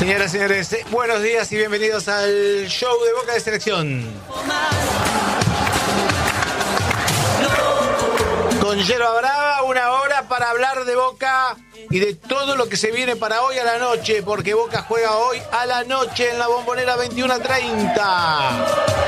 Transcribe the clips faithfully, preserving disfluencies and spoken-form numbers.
Señoras y señores, buenos días y bienvenidos al show de Boca de Selección. Con Yerba Brava, una hora para hablar de Boca y de todo lo que se viene para hoy a la noche, porque Boca juega hoy a la noche en la Bombonera veintiuno treinta.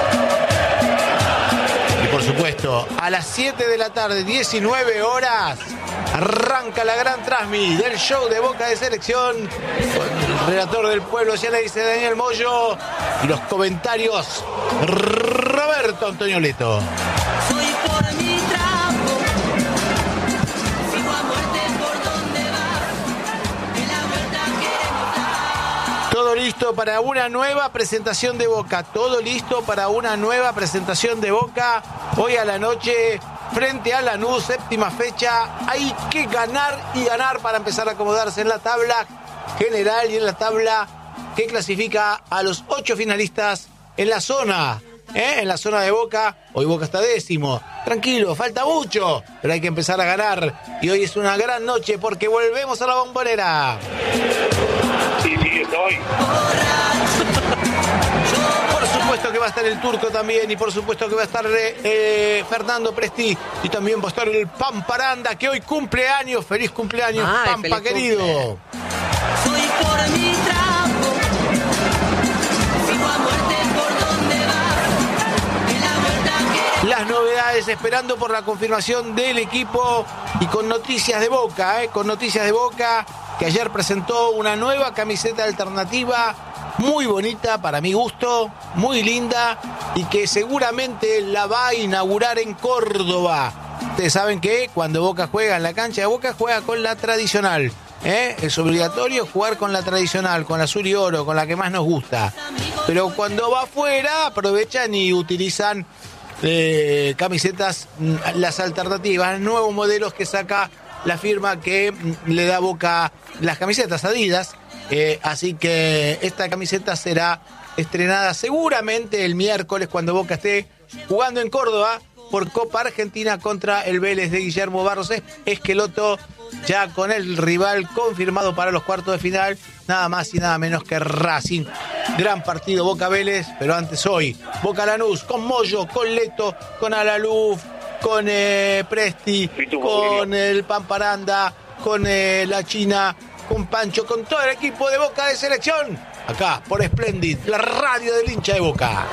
Y por supuesto, a las siete de la tarde, diecinueve horas, arranca la gran transmi del show de Boca de Selección con el relator del pueblo, ya le dice Daniel Moyo, y los comentarios Roberto Antonio Leto. Soy por mi trapo, sigo a muerte por donde va, en la vuelta queremos dar. Todo listo para una nueva presentación de Boca, todo listo para una nueva presentación de Boca hoy a la noche frente a Lanús, séptima fecha. Hay que ganar y ganar para empezar a acomodarse en la tabla general y en la tabla que clasifica a los ocho finalistas en la zona, ¿eh? En la zona de Boca. Hoy Boca está décimo. Tranquilo, falta mucho, pero hay que empezar a ganar. Y hoy es una gran noche porque volvemos a la Bombonera. Sí, sí, estoy. Por supuesto que va a estar el Turco también, y por supuesto que va a estar eh, Fernando Presti, y también va a estar el Pampa Aranda, que hoy cumple años. Feliz cumpleaños, Ay, Pampa feliz querido. cumple. Soy por mi trapo, sigo a muerte por donde va, en la vuelta queremos. Las novedades, esperando por la confirmación del equipo y con noticias de Boca, eh, con noticias de Boca, que ayer presentó una nueva camiseta alternativa, muy bonita para mi gusto, muy linda, y que seguramente la va a inaugurar en Córdoba. Ustedes saben que cuando Boca juega en la cancha de Boca, juega con la tradicional, ¿eh? Es obligatorio jugar con la tradicional, con la azul y oro, con la que más nos gusta. Pero cuando va afuera, aprovechan y utilizan eh, camisetas, las alternativas, nuevos modelos que saca la firma que le da Boca las camisetas, Adidas. Eh, así que esta camiseta será estrenada seguramente el miércoles cuando Boca esté jugando en Córdoba por Copa Argentina contra el Vélez de Guillermo Barros Esqueloto, ya con el rival confirmado para los cuartos de final, nada más y nada menos que Racing. Gran partido Boca Vélez, pero antes hoy Boca Lanús, con Moyo, con Leto, con Alaluf, con eh, Presti, con el Pampa Aranda, con eh, la China, con Pancho, con todo el equipo de Boca de Selección, acá por Splendid, la radio del hincha de Boca.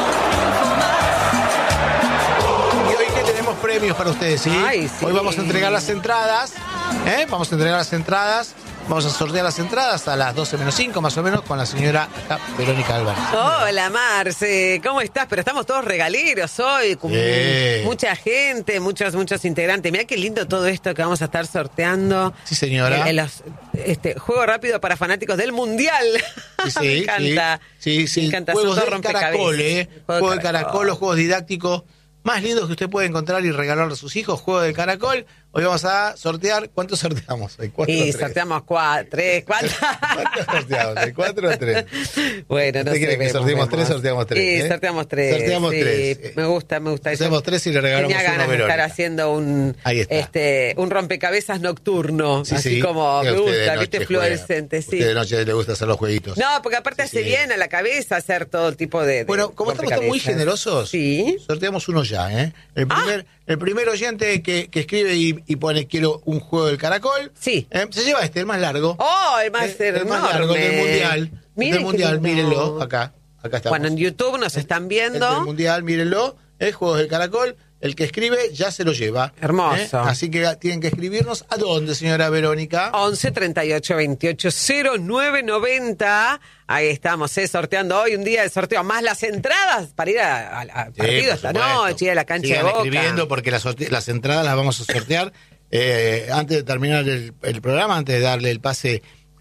Y hoy que tenemos premios para ustedes, ¿sí? Ay, sí. Hoy vamos a entregar las entradas, ¿eh? Vamos a entregar las entradas, vamos a sortear las entradas a las doce menos cinco más o menos con la señora acá, Verónica Álvarez. Hola, Marce, ¿cómo estás? Pero estamos todos regaleros hoy, con Eh. mucha gente, muchos muchos integrantes. Mirá qué lindo todo esto que vamos a estar sorteando. Sí, señora. Eh, en los, este, juego rápido para fanáticos del Mundial. Sí, sí, Me encanta. Sí, sí. Me encanta. Juegos son del dos caracol, ¿eh? rompecabezas. Juego del caracol, los juegos didácticos más lindos que usted puede encontrar y regalarle a sus hijos. Juego del caracol. Hoy vamos a sortear. ¿Cuántos sorteamos? ¿Hay cuatro o Y tres? sorteamos cuatro, tres, cuatro. ¿Cuántos sorteamos? ¿Hay cuatro o tres? Bueno, no ¿Usted sé. quiere que vemos, sorteemos tres? vemos. Sorteamos tres, Sí, ¿eh? sorteamos tres. Sorteamos sí, tres. Me gusta, me gusta eso. Hacemos tres y le regalamos Tenía uno ganas a de estar Verónica. haciendo un, Ahí está. este, un rompecabezas nocturno, Sí, así sí. como Que me usted de gusta, noche viste, juega. fluorescente, sí. Usted de noche le gusta hacer los jueguitos. No, porque aparte Sí, hace sí. bien a la cabeza hacer todo tipo de, de Bueno, como estamos muy rompecabezas. generosos, Sí. sorteamos uno ya, ¿eh? El primer, el primer oyente que, que escribe y, y pone quiero un juego del caracol, Sí. eh, se lleva este, el más largo. Oh, el más Eh, el más enorme. largo del mundial. Mire del qué mundial, lindo. mírenlo, acá, acá estamos. Bueno, en YouTube nos están El viendo. del mundial, mírenlo, el juegos del caracol, el que escribe ya se lo lleva. Hermoso. ¿eh? Así que tienen que escribirnos. ¿A dónde, señora Verónica? once treinta y ocho veintiocho cero nueve noventa. Ahí estamos, eh, sorteando hoy un día de sorteo, más las entradas para ir a, a, a Sí, partido por esta supuesto. noche, ir a la cancha Sigan de Boca. escribiendo porque las, sorte- las entradas las vamos a sortear eh, antes de terminar el, el programa, antes de darle el pase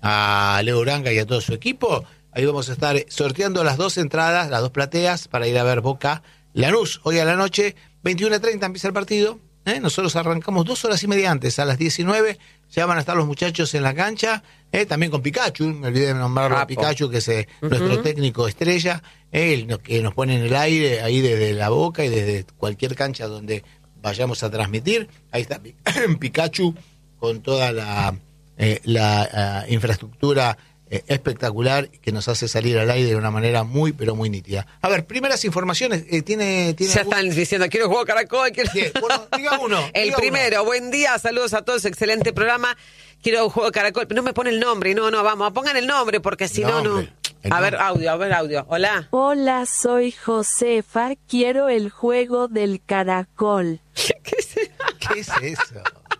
a Leo Uranga y a todo su equipo. Ahí vamos a estar sorteando las dos entradas, las dos plateas para ir a ver Boca Lanús. Hoy a la noche, veintiuno treinta empieza el partido. ¿eh? Nosotros arrancamos dos horas y media antes, a las diecinueve. Ya van a estar los muchachos en la cancha, ¿eh? También con Pikachu, me olvidé de nombrarlo a Capo. Pikachu, que es eh, Ujú. nuestro técnico estrella, ¿eh? el no- que nos pone en el aire ahí desde la Boca y desde cualquier cancha donde vayamos a transmitir. Ahí está Pi- Pikachu con toda la, eh, la eh, infraestructura eh, espectacular que nos hace salir al aire de una manera muy, pero muy nítida. A ver, primeras informaciones. Eh, ¿tiene, tiene Ya algún- están diciendo, quiero juego Caracol. Quiero... Bien, bueno, diga uno. El diga primero, uno. buen día, saludos a todos, excelente programa. Quiero un juego Caracol. No me pone el nombre, no, no, vamos, pongan el nombre, porque si El no, no. nombre, el A ver, nombre. audio, a ver, audio. Hola. Hola, soy Josefa, quiero el juego del caracol. ¿Qué es? ¿Qué es eso?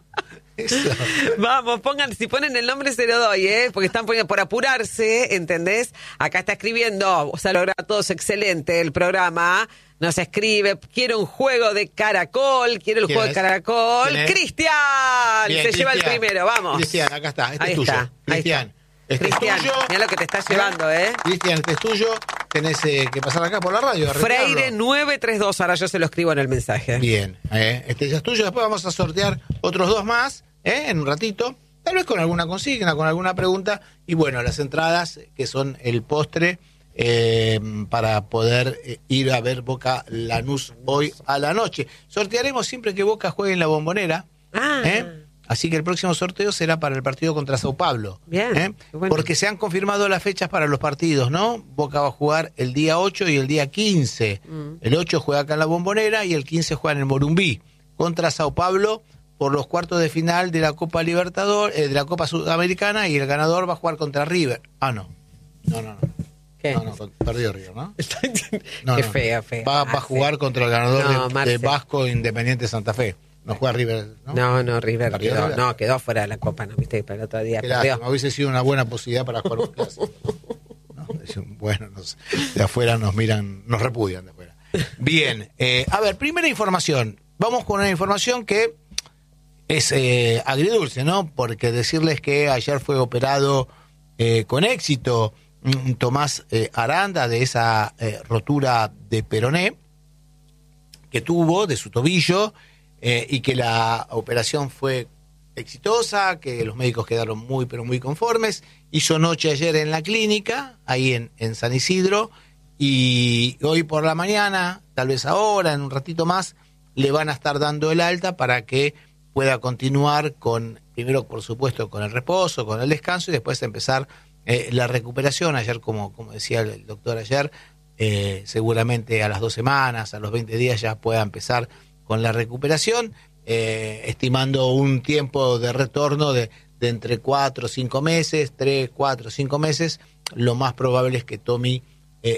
Eso. Vamos, pongan, si ponen el nombre se lo doy, ¿eh? Porque están poniendo por apurarse, ¿entendés? Acá está escribiendo, o sea, logra todos excelente el programa. Nos escribe, quiero un juego de Caracol, quiero el ¿Quién juego es? de Caracol. ¿Quién es? ¡Cristian! Bien, Se lleva el Cristian. primero, vamos. Cristian, acá está. Este Ahí es tuyo. está, ahí Cristian. está. Este Cristian, es tuyo. mirá lo que te estás llevando, ¿eh? Cristian, este es tuyo. Tenés eh, que pasar acá por la radio. a retirarlo. Freire nueve tres dos, ahora yo se lo escribo en el mensaje. Bien, eh, este ya es tuyo. Después vamos a sortear otros dos más eh, en un ratito. Tal vez con alguna consigna, con alguna pregunta. Y bueno, las entradas que son el postre eh, para poder eh, ir a ver Boca Lanús hoy a la noche. Sortearemos siempre que Boca juegue en la Bombonera. Ah. ¿eh? Así que el próximo sorteo será para el partido contra Sao Paulo. Bien, ¿eh? qué bueno. Porque se han confirmado las fechas para los partidos, ¿no? Boca va a jugar el día ocho y el día quince. Mm. El ocho juega acá en la Bombonera y el quince juega en el Morumbí contra Sao Paulo por los cuartos de final de la Copa Libertadores, eh, de la Copa Sudamericana, y el ganador va a jugar contra River. Ah, no. No, no, no. ¿Qué? No, no, con- perdió River, ¿no? No, Qué no. feo, feo. Va, va a Marce. jugar contra el ganador No, de- Marce. de, Vasco Independiente Santa Fe. No juega River, ¿no? No, no, River ¿Perdió quedó, River? no, quedó fuera de la Copa, ¿no? Viste, para el otro día Qué perdió. lástima, hubiese sido una buena posibilidad para jugar un clásico. ¿No? Es un- Bueno, nos- de afuera nos miran, nos repudian de afuera. Bien, eh, a ver, primera información. Vamos con una información que es eh, agridulce, ¿no? Porque decirles que ayer fue operado eh, con éxito mm, Tomás eh, Aranda de esa eh, rotura de peroné que tuvo de su tobillo, eh, y que la operación fue exitosa, que los médicos quedaron muy pero muy conformes. Hizo noche ayer en la clínica, ahí en, en San Isidro, y hoy por la mañana, tal vez ahora, en un ratito más, le van a estar dando el alta para que pueda continuar con, primero por supuesto con el reposo, con el descanso, y después empezar eh, la recuperación. Ayer, como, como decía el doctor ayer, eh, seguramente a las dos semanas, a los veinte días ya pueda empezar con la recuperación, eh, estimando un tiempo de retorno de, de entre cuatro o cinco meses, tres, cuatro, cinco meses. Lo más probable es que Tommy eh,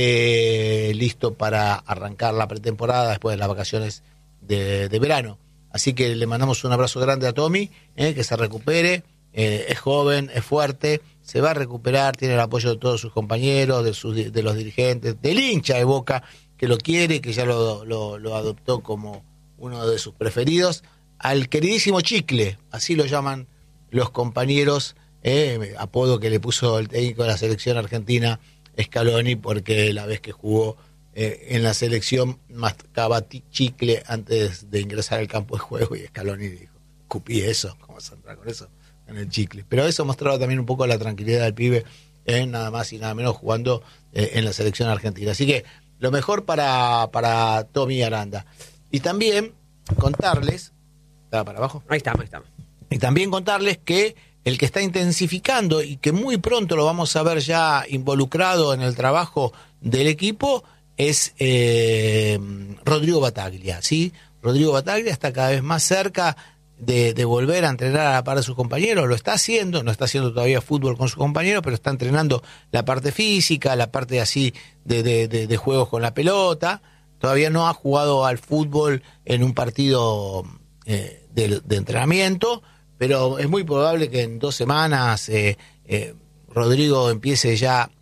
esté listo para arrancar la pretemporada después de las vacaciones de, de verano. Así que le mandamos un abrazo grande a Tommy, eh, que se recupere. Eh, es joven, es fuerte, se va a recuperar, tiene el apoyo de todos sus compañeros, de, sus, de los dirigentes, del hincha de Boca, que lo quiere, que ya lo, lo, lo adoptó como uno de sus preferidos, al queridísimo Chicle, así lo llaman los compañeros, eh, apodo que le puso el técnico de la selección argentina, Scaloni, porque la vez que jugó eh, en la selección mascaba ti- chicle antes de ingresar al campo de juego, y Scaloni dijo, cupí eso, ¿cómo vas a entrar con eso? En el chicle. Pero eso mostraba también un poco la tranquilidad del pibe, eh, nada más y nada menos jugando eh, en la selección argentina. Así que lo mejor para, para Tommy Aranda. Y también contarles, ¿estaba para abajo? Ahí estamos, ahí estamos. Y también contarles que el que está intensificando y que muy pronto lo vamos a ver ya involucrado en el trabajo del equipo es eh, Rodrigo Bataglia, ¿sí? Rodrigo Bataglia está cada vez más cerca de, de volver a entrenar a la par de sus compañeros, lo está haciendo, no está haciendo todavía fútbol con sus compañeros, pero está entrenando la parte física, la parte así de, de, de, de juegos con la pelota. Todavía no ha jugado al fútbol en un partido eh, de, de entrenamiento, pero es muy probable que en dos semanas eh, eh, Rodrigo empiece ya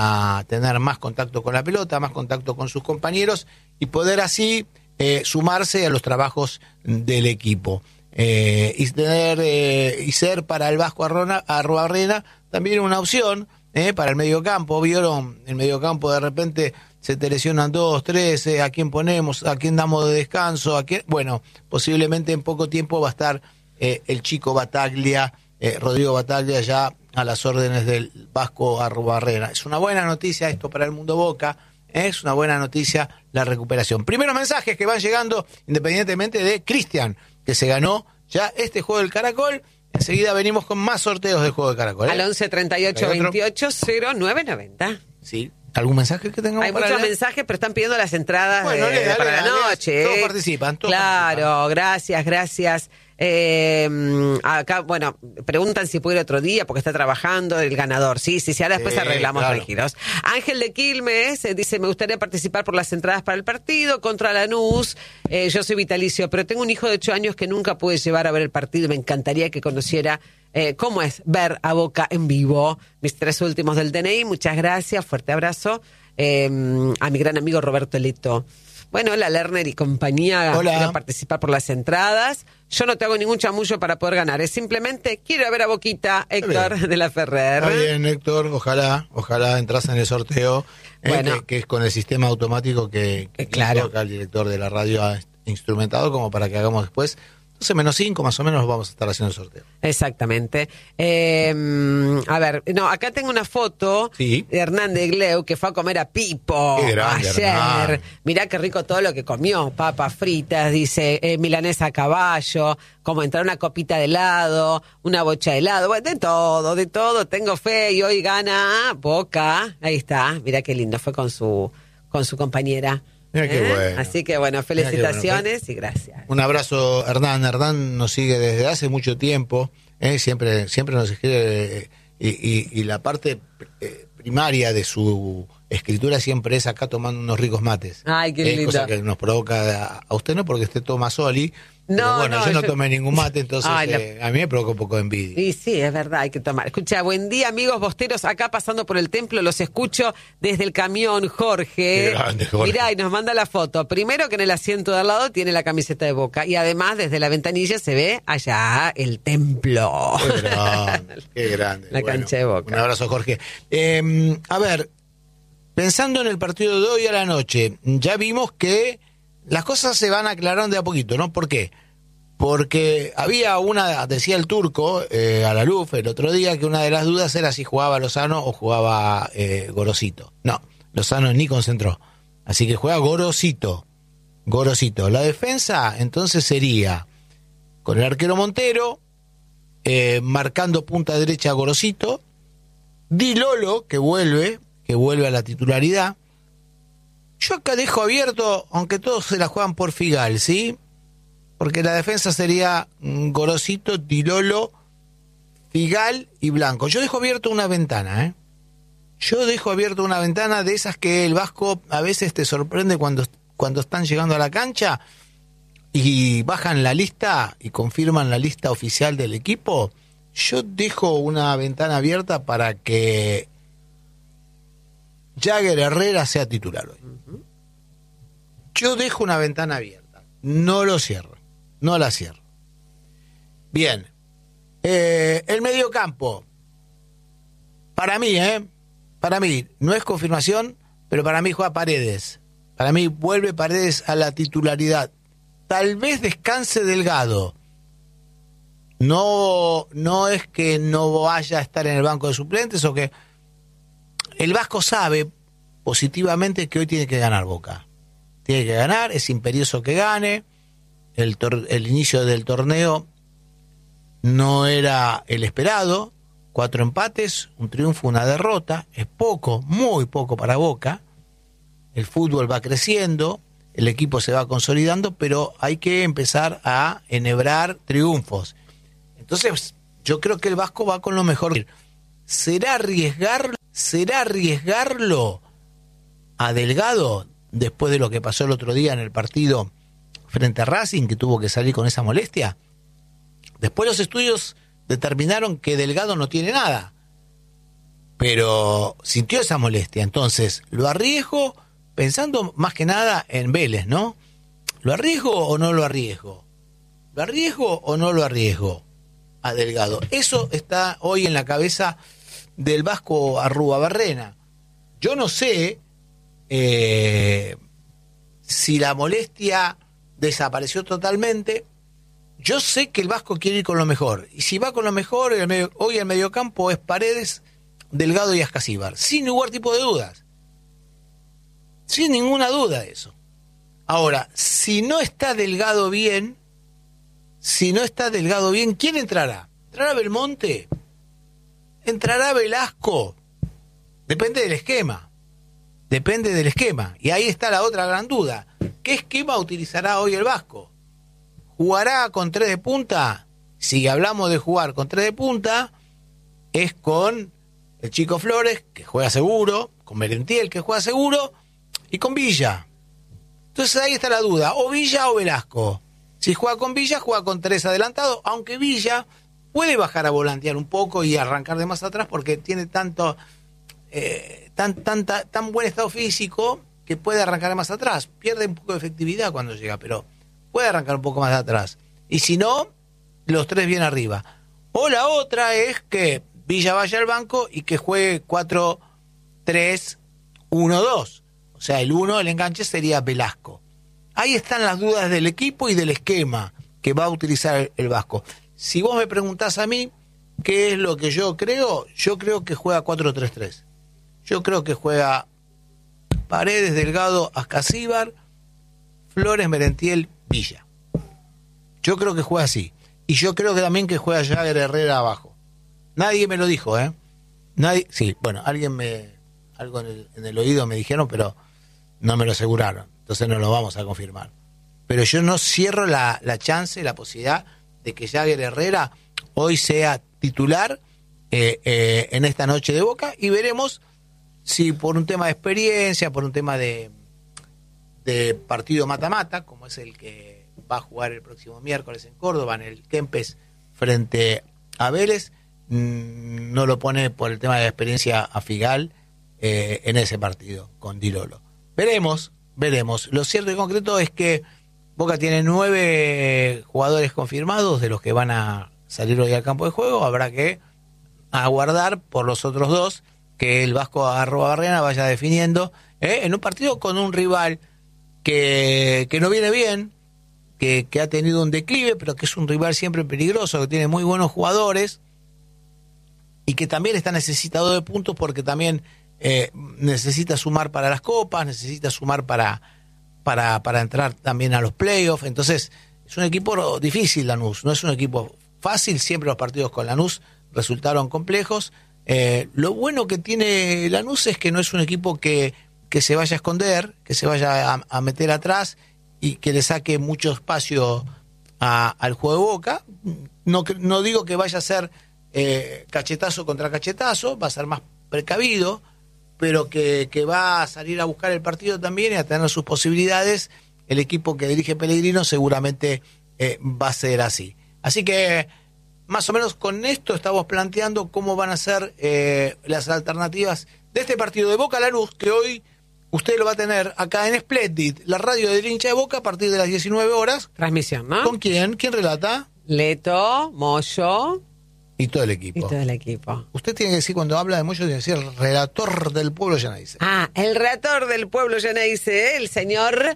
a tener más contacto con la pelota, más contacto con sus compañeros, y poder así eh, sumarse a los trabajos del equipo. Eh, y tener eh, y ser para el Vasco Arrona, Arruabarrena también una opción eh, para el mediocampo. Vieron, el mediocampo de repente se te lesionan dos, tres, eh, a quién ponemos, a quién damos de descanso, a quién, bueno, posiblemente en poco tiempo va a estar eh, el chico Bataglia, eh, Rodrigo Bataglia, ya a las órdenes del Vasco Arruabarrena. Es una buena noticia esto para el mundo Boca, eh, es una buena noticia la recuperación. Primeros mensajes que van llegando independientemente de Cristian, que se ganó ya este juego del Caracol, Enseguida venimos con más sorteos del juego de caracol. ¿eh? Al once treinta y ocho ¿Hay otro? veintiocho cero nueve noventa. Sí. ¿Algún mensaje que tengamos Hay para muchos leer? mensajes, pero están pidiendo las entradas Bueno, de- lea, para lea, la lea. noche. Todos ¿eh? participan, todos Claro, participan. gracias, gracias. Eh, mm, acá, bueno, preguntan si puede ir otro día porque está trabajando el ganador. Sí, sí, sí, ahora después Sí, arreglamos claro. los giros. Ángel de Quilmes eh, dice, me gustaría participar por las entradas para el partido contra Lanús. Eh, yo soy vitalicio, pero tengo un hijo de ocho años que nunca pude llevar a ver el partido. Me encantaría que conociera eh, cómo es ver a Boca en vivo. Mis tres últimos del D N I, muchas gracias, fuerte abrazo. Eh, a mi gran amigo Roberto Leto. Bueno, hola Lerner y compañía, Hola. quiero participar por las entradas. Yo no te hago ningún chamullo para poder ganar, es simplemente quiero ver a Boquita, Héctor bien. de la Ferrer. Está bien, Héctor, ojalá, ojalá entras en el sorteo, eh, Bueno. que, que es con el sistema automático que, que Eh, claro. hizo acá el director de la radio ha instrumentado como para que hagamos después. Entonces, menos cinco más o menos vamos a estar haciendo el sorteo. Exactamente. Eh, a ver, no, acá tengo una foto Sí. de Hernán de Gleu que fue a comer a Pipo Qué grande, ayer. Hernán. Mirá qué rico todo lo que comió. Papas fritas, dice, eh, milanesa a caballo, como entrar una copita de helado, una bocha de helado, bueno, de todo, de todo. Tengo fe y hoy gana Boca. Ahí está, mirá qué lindo, fue con su, con su compañera. Mirá qué bueno. Así que bueno, Mirá qué bueno. felicitaciones y gracias. Un abrazo, Hernán. Hernán nos sigue desde hace mucho tiempo, eh, siempre, siempre nos escribe, eh, y, y, y la parte eh, primaria de su escritura siempre es acá tomando unos ricos mates. Ay, qué Eh, lindo. cosa que nos provoca a, a usted no porque usted toma soli, pero No, bueno, no, yo no yo- tomé ningún mate, entonces Ay, la- eh, a mí me provoca un poco de envidia. Y sí, es verdad, hay que tomar. Escucha, buen día, amigos bosteros, acá pasando por el templo, los escucho desde el camión, Jorge. Qué grande, Jorge. Mirá, y nos manda la foto. Primero que en el asiento de al lado tiene la camiseta de Boca, y además desde la ventanilla se ve allá el templo. Qué grande, qué grande. La Bueno, cancha de Boca. Un abrazo, Jorge. Eh, a ver, pensando en el partido de hoy a la noche, ya vimos que las cosas se van aclarando de a poquito, ¿no? ¿Por qué? Porque había una, decía el turco, eh, a la Luf el otro día, que una de las dudas era si jugaba Lozano o jugaba eh, Gorosito. No, Lozano ni concentró. Así que juega Gorosito. Gorosito. La defensa entonces sería con el arquero Montero, eh, marcando punta derecha a Gorosito, Di Lolo, que vuelve, que vuelve a la titularidad. Yo acá dejo abierto, aunque todos se la juegan por Figal, ¿sí? Porque la defensa sería mm, Gorosito, Di Lolo, Figal y Blanco. Yo dejo abierto una ventana, ¿eh? Yo dejo abierto una ventana de esas que el Vasco a veces te sorprende cuando, cuando están llegando a la cancha y bajan la lista y confirman la lista oficial del equipo. Yo dejo una ventana abierta para que Jagger Herrera sea titular hoy. Yo dejo una ventana abierta, no lo cierro, no la cierro. Bien, eh, el mediocampo, para mí, ¿eh? Para mí, no es confirmación, pero para mí juega Paredes. Para mí vuelve Paredes a la titularidad. Tal vez descanse Delgado. No, no es que no vaya a estar en el banco de suplentes o que... El Vasco sabe positivamente que hoy tiene que ganar Boca. Tiene que ganar, es imperioso que gane. El, tor- el inicio del torneo no era el esperado. Cuatro empates, un triunfo, una derrota. Es poco, muy poco para Boca. El fútbol va creciendo, el equipo se va consolidando, pero hay que empezar a enhebrar triunfos. Entonces, yo creo que el Vasco va con lo mejor. ¿Será arriesgarlo, será arriesgarlo a Delgado después de lo que pasó el otro día en el partido frente a Racing, que tuvo que salir con esa molestia? Después los estudios determinaron que Delgado no tiene nada, pero sintió esa molestia. Entonces, ¿lo arriesgo? Pensando más que nada en Vélez, ¿no? ¿Lo arriesgo o no lo arriesgo? ¿Lo arriesgo o no lo arriesgo a Delgado? Eso está hoy en la cabeza del Vasco Arruabarrena. Yo no sé eh, si la molestia desapareció totalmente. Yo sé que el Vasco quiere ir con lo mejor. Y si va con lo mejor, el medio, hoy el mediocampo es Paredes, Delgado y Ascasíbar. Sin ningún tipo de dudas. Sin ninguna duda de eso. Ahora, si no está Delgado bien, si no está Delgado bien, ¿quién entrará? ¿Entrará Belmonte? ¿Entrará Velasco? Depende del esquema. Depende del esquema. Y ahí está la otra gran duda. ¿Qué esquema utilizará hoy el Vasco? ¿Jugará con tres de punta? Si hablamos de jugar con tres de punta, es con el Chico Flores, que juega seguro, con Merentiel, que juega seguro, y con Villa. Entonces ahí está la duda, o Villa o Velasco. Si juega con Villa, juega con tres adelantados, aunque Villa puede bajar a volantear un poco y arrancar de más atrás porque tiene tanto eh, tan, tan, tan, tan buen estado físico que puede arrancar de más atrás. Pierde un poco de efectividad cuando llega, pero puede arrancar un poco más de atrás. Y si no, los tres bien arriba. O la otra es que Villa vaya al banco y que juegue cuatro tres uno dos. O sea, el uno, el enganche sería Velasco. Ahí están las dudas del equipo y del esquema que va a utilizar el Vasco. Si vos me preguntás a mí qué es lo que yo creo, yo creo que juega cuatro tres tres. Yo creo que juega Paredes, Delgado, Ascasíbar, Flores, Merentiel, Villa. Yo creo que juega así. Y yo creo que también que juega Jagger Herrera abajo. Nadie me lo dijo, ¿eh? Nadie, sí, bueno, alguien me, algo en el, en el oído me dijeron, pero no me lo aseguraron. Entonces no lo vamos a confirmar. Pero yo no cierro la, la chance, la posibilidad de que Jagger Herrera hoy sea titular eh, eh, en esta noche de Boca, y veremos si por un tema de experiencia, por un tema de, de partido mata-mata, como es el que va a jugar el próximo miércoles en Córdoba, en el Kempes frente a Vélez, mmm, no lo pone por el tema de la experiencia a Figal eh, en ese partido con Di Lolo. Veremos, veremos. Lo cierto y concreto es que Boca tiene nueve jugadores confirmados de los que van a salir hoy al campo de juego. Habrá que aguardar por los otros dos que el Vasco Arrobarrena vaya definiendo ¿eh? en un partido con un rival que, que no viene bien, que, que ha tenido un declive, pero que es un rival siempre peligroso, que tiene muy buenos jugadores y que también está necesitado de puntos porque también eh, necesita sumar para las copas, necesita sumar para, para, para entrar también a los playoffs. Entonces es un equipo difícil Lanús, no es un equipo fácil, siempre los partidos con Lanús resultaron complejos. Eh, lo bueno que tiene Lanús es que no es un equipo que, que se vaya a esconder, que se vaya a, a meter atrás y que le saque mucho espacio a, al juego de Boca. No, no digo que vaya a ser eh, cachetazo contra cachetazo, va a ser más precavido, pero que, que va a salir a buscar el partido también y a tener sus posibilidades. El equipo que dirige Pellegrino seguramente eh, va a ser así. Así que más o menos con esto estamos planteando cómo van a ser eh, las alternativas de este partido de Boca Lanús, que hoy usted lo va a tener acá en Splendid, la radio del hincha de Boca, a partir de las diecinueve horas. Transmisión, ¿no? ¿Con quién? ¿Quién relata? Leto, Moyo y todo el equipo. y todo el equipo. Usted tiene que decir, cuando habla de Moyo, tiene que decir el relator del pueblo Geneise. Ah, el relator del pueblo Geneise, el señor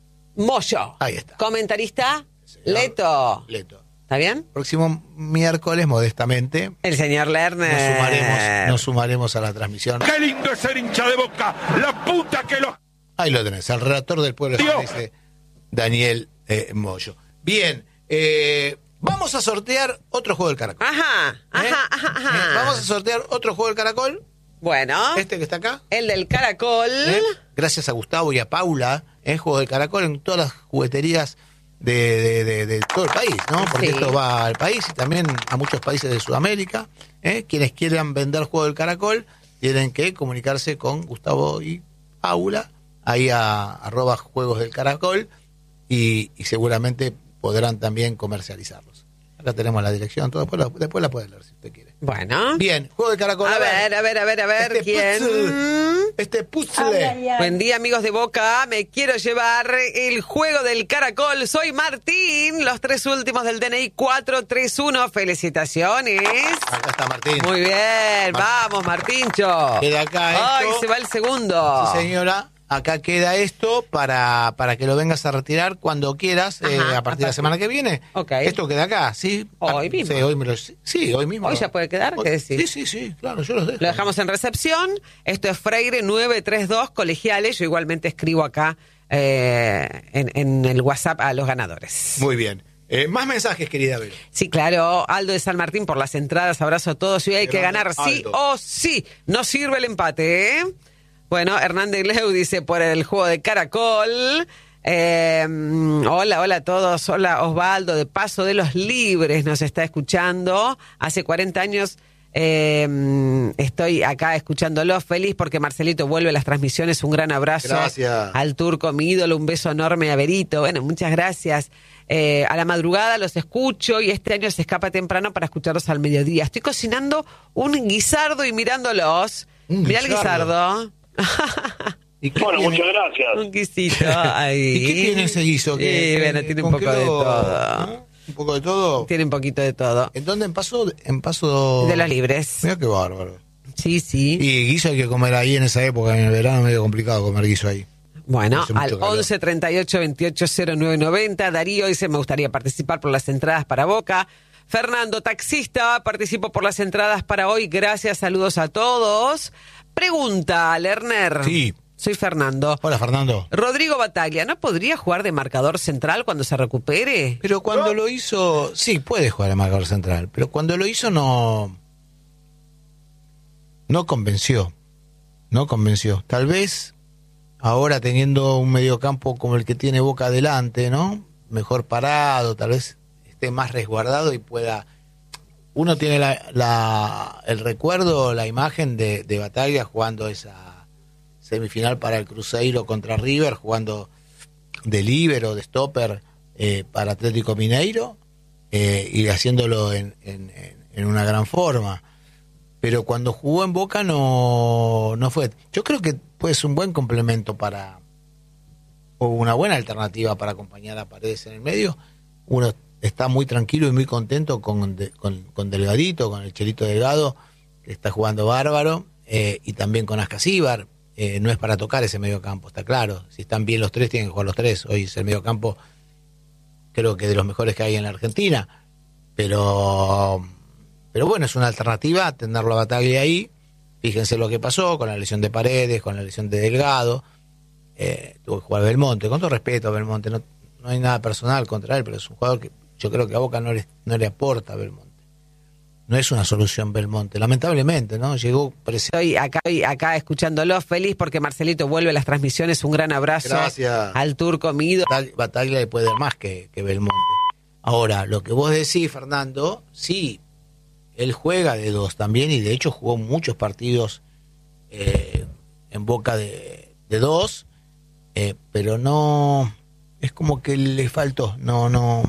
Moyo. Ahí está. Comentarista, Señor Leto. Leto. ¿Está bien? Próximo miércoles, modestamente, El señor Lerner. nos sumaremos, nos sumaremos a la transmisión. ¡Qué lindo es ser hincha de Boca! ¡La puta que los... Ahí lo tenés, el relator del pueblo Geneise, Daniel eh, Moyo. Bien, eh, vamos a sortear otro juego del Caracol. Ajá, ¿Eh? ajá, ajá, ajá. ¿Eh? Vamos a sortear otro juego del Caracol, Bueno, este que está acá. el del caracol. ¿Eh? Gracias a Gustavo y a Paula, ¿eh? Juego del Caracol en todas las jugueterías de, de, de, de todo el país, ¿no? Porque Sí. esto va al país y también a muchos países de Sudamérica. ¿eh? Quienes quieran vender Juego del Caracol tienen que comunicarse con Gustavo y Paula, ahí a arroba Juegos del Caracol, y, y seguramente podrán también comercializarlos. Acá tenemos la dirección, todo, después la, después la pueden leer si usted quiere. Bueno. Bien, Juego del Caracol. A ver, a ver, a ver, a ver, Este ¿quién? puzzle, este puzzle. Buen día, amigos de Boca. Me quiero llevar el juego del caracol. Soy Martín. Los tres últimos del D N I cuatro tres uno. Felicitaciones. Acá está Martín. Muy bien. Mar- Vamos, Martincho. Queda acá Ay, esto. se va el segundo. Sí, señora. Acá queda esto para, para que lo vengas a retirar cuando quieras, eh, Ajá, a partir de la semana que viene. Ok. Esto queda acá, ¿sí? Hoy Ah, mismo. Sí, hoy, me lo- sí, hoy mismo. ¿Hoy ya puede quedar? ¿Qué decís? Sí, sí, sí, claro, yo los dejo. Lo dejamos en recepción. Esto es Freire nueve tres dos, colegiales. Yo igualmente escribo acá eh, en, en el WhatsApp a los ganadores. Muy bien. Eh, más mensajes, querida Vero. Sí, claro. Aldo de San Martín por las entradas. Abrazo a todos. Y hay que Grande, ganar sí Aldo. o sí. No sirve el empate, ¿eh? Bueno, Hernández Leu dice por el juego de Caracol. Eh, hola, hola a todos. Hola, Osvaldo de Paso de los Libres nos está escuchando. Hace cuarenta años eh, estoy acá escuchándolo. Feliz porque Marcelito vuelve a las transmisiones. Un gran abrazo. Gracias. Al turco, mi ídolo. Un beso enorme a Berito. Bueno, muchas gracias. Eh, a la madrugada los escucho y este año se escapa temprano para escucharlos al mediodía. Estoy cocinando un guisardo y mirándolos. Un Mirá el guisardo. guisardo. ¿Y qué Bueno, tiene? muchas gracias. Un guisito ahí. ¿Y qué tiene ese guiso? Sí, ¿Qué- bueno, qué- tiene un con poco qué de lo- todo. ¿no? ¿Un poco de todo? Tiene un poquito de todo. ¿En dónde? ¿En Paso? En Paso... De los Libres. Mira qué bárbaro. Sí, sí. Y guiso hay que comer ahí en esa época, en el verano, medio complicado comer guiso ahí. Bueno, Hace mucho al calor. once treinta y ocho veintiocho cero nueve noventa. Darío dice, me gustaría participar por las entradas para Boca. Fernando, taxista, participo por las entradas para hoy. Gracias, saludos a todos. Pregunta, Lerner. Sí. Soy Fernando. Hola, Fernando. Rodrigo Bataglia, ¿no podría jugar de marcador central cuando se recupere? Pero cuando lo hizo... Sí, puede jugar de marcador central, pero cuando lo hizo no... No convenció. No convenció. Tal vez ahora teniendo un mediocampo como el que tiene Boca adelante, ¿no? Mejor parado, tal vez esté más resguardado y pueda... Uno tiene la, la- el recuerdo, la imagen de, de Bataglia jugando esa semifinal para el Cruzeiro contra River, jugando de líbero, de stopper eh, para Atlético Mineiro eh, y haciéndolo en, en, en- en una gran forma. Pero cuando jugó en Boca no, no fue. Yo creo que puede ser un buen complemento para, o una buena alternativa para acompañar a Paredes en el medio. Uno está muy tranquilo y muy contento con, de- con, con Delgadito, con el Chelito Delgado, que está jugando bárbaro, eh, y también con Ascasíbar. Eh, no es para tocar ese medio campo, está claro. Si están bien los tres, tienen que jugar los tres. Hoy es el medio campo, creo que de los mejores que hay en la Argentina. Pero... Pero bueno, es una alternativa tenerlo a Bataglia ahí. Fíjense lo que pasó con la lesión de Paredes, con la lesión de Delgado. Eh, tuvo que jugar Belmonte. Con todo respeto a Belmonte, no, no hay nada personal contra él, pero es un jugador que yo creo que a Boca no le, no le aporta a Belmonte. No es una solución Belmonte, lamentablemente, ¿no? Llegó presente. Estoy acá, estoy acá escuchándolo, feliz porque Marcelito vuelve a las transmisiones. Un gran abrazo Gracias. al turco, mi ídolo. Batag- Bataglia le puede dar más que, que Belmonte. Ahora, lo que vos decís, Fernando, sí, él juega de dos también y de hecho jugó muchos partidos eh, en Boca de, de dos, eh, pero no, es como que le faltó, no, no,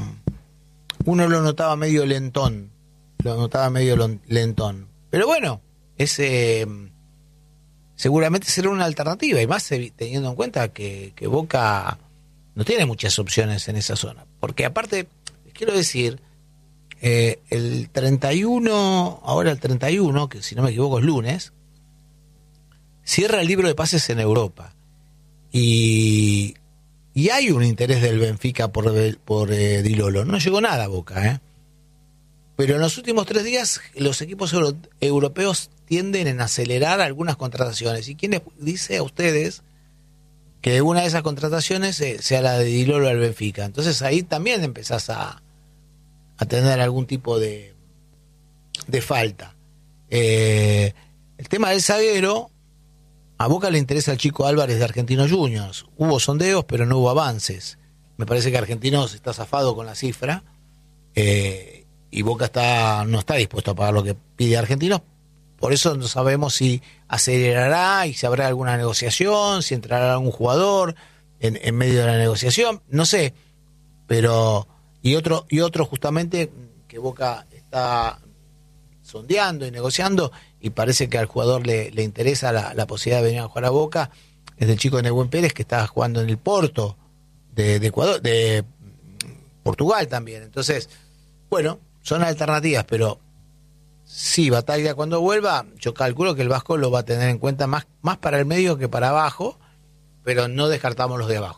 uno lo notaba medio lentón, lo notaba medio lon- lentón, pero bueno, ese seguramente será una alternativa y más eh, teniendo en cuenta que, que Boca no tiene muchas opciones en esa zona, porque aparte, les quiero decir, Eh, el treinta y uno, ahora el treinta y uno, que si no me equivoco es lunes, cierra el libro de pases en Europa. Y, y hay un interés del Benfica por, por eh, Di Lolo. No llegó nada a Boca, ¿eh? Pero en los últimos tres días los equipos euro- europeos tienden en acelerar algunas contrataciones. ¿Y quién les dice a ustedes que una de esas contrataciones eh, sea la de Di Lolo al Benfica? Entonces ahí también empezás a a tener algún tipo de de falta. Eh, el tema del zaguero, a Boca le interesa al Chico Álvarez de Argentinos Juniors. Hubo sondeos, pero no hubo avances. Me parece que Argentinos está zafado con la cifra eh, y Boca está no está dispuesto a pagar lo que pide Argentinos. Por eso no sabemos si acelerará y si habrá alguna negociación, si entrará algún jugador en, en medio de la negociación. No sé, pero... Y otro, y otro justamente que Boca está sondeando y negociando y parece que al jugador le, le interesa la, la posibilidad de venir a jugar a Boca, es el chico de Nehuen Pérez que está jugando en el Porto de, de Ecuador, de Portugal también. Entonces, bueno, son alternativas, pero sí, Bataglia cuando vuelva, yo calculo que el Vasco lo va a tener en cuenta más, más para el medio que para abajo, pero no descartamos los de abajo.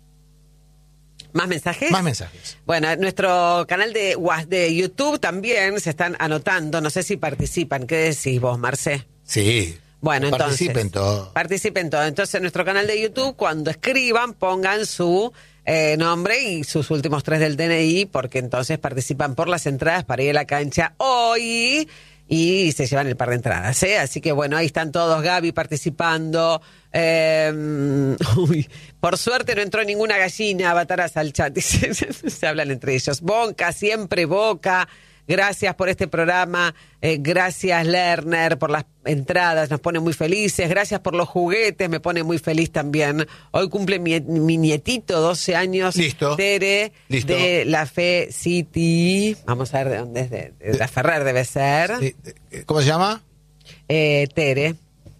¿Más mensajes? Más mensajes. Bueno, en nuestro canal de, Wha- de YouTube también se están anotando. No sé si participan. ¿Qué decís vos, Marcé? Sí. Bueno, entonces. Participen todos. Participen todos. Entonces, en nuestro canal de YouTube, cuando escriban, pongan su eh, nombre y sus últimos tres del D N I, porque entonces participan por las entradas para ir a la cancha hoy y se llevan el par de entradas, ¿eh? Así que bueno, ahí están todos, Gaby participando. Eh, uy, por suerte no entró ninguna gallina, Bataras al chat, dice, se hablan entre ellos. Boca, siempre Boca. Gracias por este programa, eh, gracias Lerner por las entradas, nos pone muy felices, gracias por los juguetes, me pone muy feliz también. Hoy cumple mi, mi nietito, doce años, Listo. Tere, Listo. de la Fe City, vamos a ver de dónde es, de, de la Ferrer debe ser, Sí. ¿Cómo se llama? eh, Tere.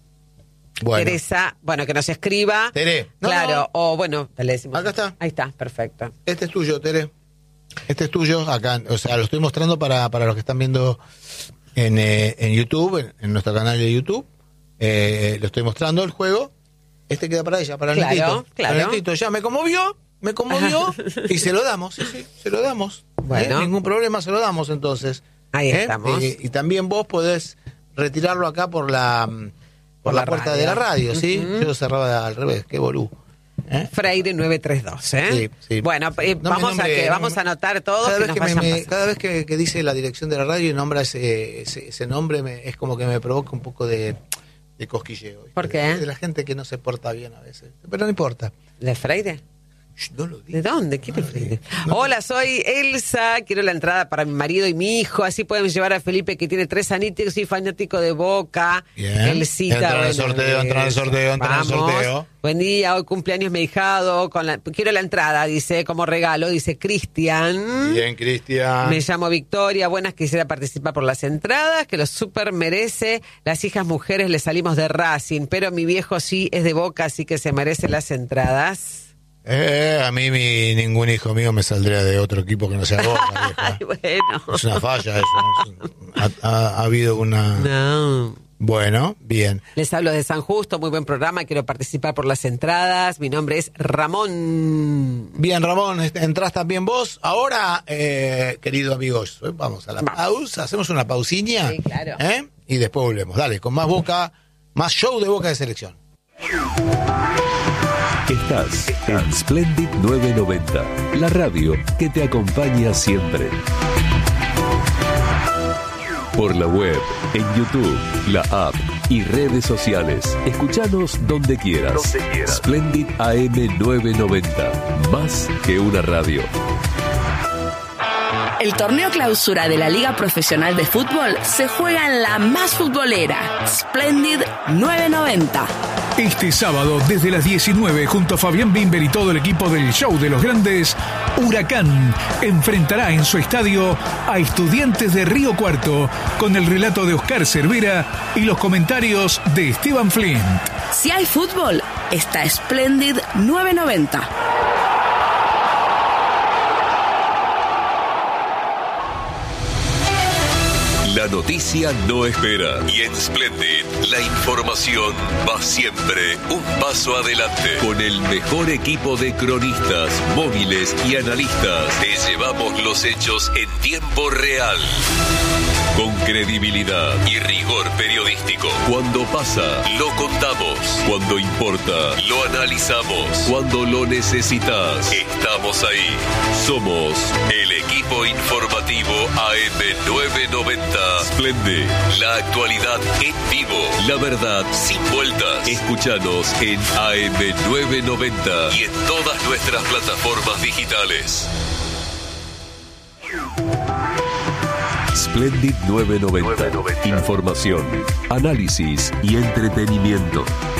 Bueno. Teresa, bueno, que nos escriba. Tere. No, claro, no. o bueno, le decimos. Acá está. Ahí está, perfecto. Este es tuyo, Tere. Este es tuyo, acá, o sea, lo estoy mostrando para, para los que están viendo en, eh, en YouTube, en, en nuestro canal de YouTube. Eh, lo estoy mostrando el juego. Este queda para ella, para el Claro, netito. claro. Para el netito. Ya me conmovió, me conmovió y se lo damos, sí, sí, se lo damos. Bueno. ¿Eh? Ningún problema, se lo damos entonces. Ahí ¿Eh? estamos. Eh, y también vos podés retirarlo acá por la, por Por la, la puerta radio. de la radio, ¿sí? Ujú. Yo lo cerraba al revés, qué bolú. ¿Eh? Freire nueve tres dos, ¿eh? Sí, sí. Bueno, eh, No me vamos nombre- a que no vamos me- a anotar todos Cada que vez nos que, me- vayan me- pasando. cada vez que, que dice la dirección de la radio y nombra ese, ese, ese nombre, me- es como que me provoca un poco de, de cosquilleo. ¿viste? ¿Por qué? De, de la gente que no se porta bien a veces. Pero no importa. ¿De Freire? Shh, no lo ¿De digas. dónde? ¿Quién es No, Freire? no. Hola, soy Elsa. Quiero la entrada para mi marido y mi hijo. Así podemos llevar a Felipe, que tiene tres anitos y fanático de Boca. Bien. Elcita, Entra en el bueno, sorteo, entra en el sorteo, entra en el vamos. sorteo. Buen día, hoy cumpleaños mi hijado. Con la, quiero la entrada, dice, como regalo, dice Cristian. Bien, Cristian. Me llamo Victoria, buenas, quisiera participar por las entradas, que lo súper merece. Las hijas mujeres le salimos de Racing, pero mi viejo sí es de Boca, así que se merece las entradas. Eh, a mí mi, ningún hijo mío me saldría de otro equipo que no sea Boca, vieja. Ay, bueno. Es una falla eso. ¿no? Ha, ha- ha habido una... No. Bueno, bien. Les hablo de San Justo, muy buen programa, quiero participar por las entradas. Mi nombre es Ramón. Bien, Ramón, est- entrás también vos. Ahora, eh, querido amigos, eh, vamos a la Vamos. pausa, hacemos una pausiña. Sí, claro. ¿eh? Y después volvemos. Dale, con más Boca, más show de Boca de Selección. Estás en Splendid nueve noventa, la radio que te acompaña siempre. Por la web, en YouTube, la app y redes sociales. Escuchanos donde quieras. Donde quieras. Splendid A M nueve noventa, más que una radio. El torneo clausura de la Liga Profesional de Fútbol se juega en la más futbolera, Splendid nueve noventa. Este sábado, desde las diecinueve, junto a Fabián Bimber y todo el equipo del Show de los Grandes, Huracán enfrentará en su estadio a Estudiantes de Río Cuarto, con el relato de Oscar Cervera y los comentarios de Esteban Flint. Si hay fútbol, está Splendid nueve noventa. La noticia no espera y en Splendid la información va siempre un paso adelante. Con el mejor equipo de cronistas, móviles y analistas, te llevamos los hechos en tiempo real. Con credibilidad y rigor periodístico. Cuando pasa, lo contamos. Cuando importa, lo analizamos. Cuando lo necesitas, estamos ahí. Somos el equipo informativo A M nueve noventa. Splendid, la actualidad en vivo. La verdad sin vueltas. Escúchanos en A M nueve noventa y en todas nuestras plataformas digitales. Splendid nueve noventa. Información, análisis y entretenimiento.